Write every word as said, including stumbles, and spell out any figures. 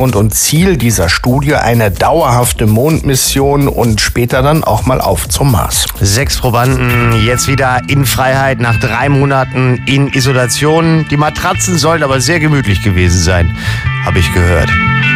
Hintergrund und Ziel dieser Studie eine dauerhafte Mondmission und später dann auch mal auf zum Mars. Sechs Probanden jetzt wieder in Freiheit nach drei Monaten in Isolation. Die Matratzen sollen aber sehr gemütlich gewesen sein, habe ich gehört.